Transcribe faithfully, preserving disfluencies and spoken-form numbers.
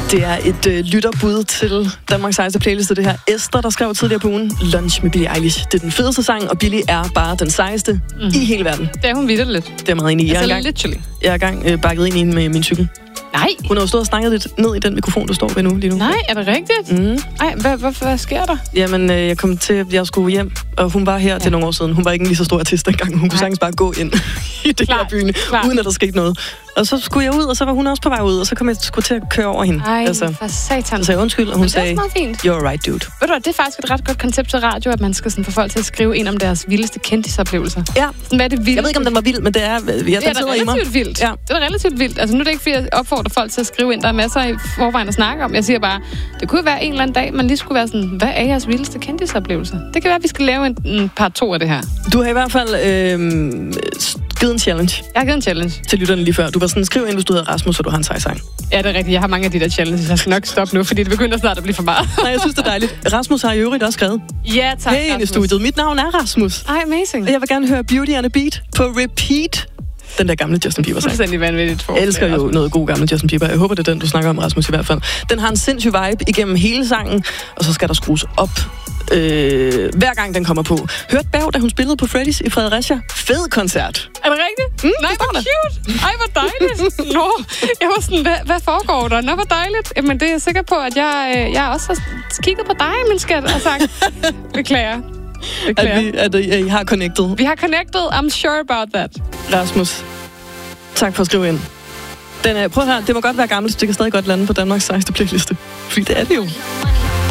Det er et øh, lytterbud til Danmarks sejeste playliste, det her. Esther, der skrev tidligere på ugen, Lunch med Billie Eilish. Det er den fedeste sang, og Billie er bare den sejeste mm-hmm. i hele verden. Det er hun vitterligt. Det er meget enig i. Jeg altså, gang, literally. Jeg er gang øh, bakket ind i en med min cykel. Nej. Hun har jo stået og snakket lidt ned i den mikrofon, du står ved nu lige nu. Nej, er det rigtigt? Mm. Ej, hvad, hvad, hvad sker der? Jamen, øh, jeg kom til, jeg skulle hjem, og hun var her ja. til nogle år siden. Hun var ikke en lige så stor artist dengang. Hun Nej. kunne sagtens bare gå ind i det Klar. her byen, Klar. uden at der skete noget. Og så skulle jeg ud, og så var hun også på vej ud, og så kom jeg skulle til at køre over hende. Ej, altså, for satan. Så sagde jeg undskyld, og hun Men sagde, you're right, dude. Ved du hvad, det er faktisk et ret godt koncept til radio, at man skal sådan få folk til at skrive ind om deres vildeste kendisoplevelser. Ja. Sådan, hvad er det vildt? Jeg ved ikke, om den var vild, men det er, ja, det er den sidder i mig. relativt vildt. Ja. Det er relativt vildt. Altså, nu er det ikke, fordi jeg opfordrer folk til at skrive ind. Der er masser i forvejen at snakke om. Jeg siger bare, det kunne være en eller anden dag, man lige skulle være sådan, hvad er jeres vildeste kendisoplevelser? Det kan være, at vi skal lave en, en part to af det her. Du har i hvert fald øh, givet en challenge. Jeg har givet en challenge. Til lytterne lige før. Du var sådan, skriv ind, hvis du hedder Rasmus, og du har en sej sang. Ja, det er rigtigt. Jeg har mange af de der challenges. Jeg skal nok stoppe nu, fordi det begynder snart at blive for meget. Nej, jeg synes, det er dejligt. Rasmus har i øvrigt også skrevet. Ja, tak, Hey, ind i studiet. Mit navn er Rasmus. Ej, amazing. Og jeg vil gerne høre Beauty and a Beat på repeat. Den der gamle Justin Bieber sang. Fuldstændig vanvittigt. Jeg elsker jo noget god gammel Justin Bieber. Jeg håber, det er den, du snakker om, Rasmus, i hvert fald. Den har en sindssyg vibe igennem hele sangen, og så skal der skrues op, øh, hver gang den kommer på. Hørte Berg, da hun spillede på Freddy's i Fredericia. Fed koncert. Er det rigtigt? Mm, Nej, hvor cute. Ej, hvor dejligt. Nå, jeg var sådan, hvad, hvad foregår der? Nå, hvor dejligt. Jamen, det er jeg sikker på, at jeg, jeg også har kigget på dig, min skat, og sagt, beklager. beklager. At, vi, at, at I har connected. Vi har connected. I'm sure about that. Rasmus, tak for at skrive ind. Den, prøv at høre, det må godt være gammelt, så det kan stadig godt lande på Danmarks sejeste playliste. Fordi det er det jo.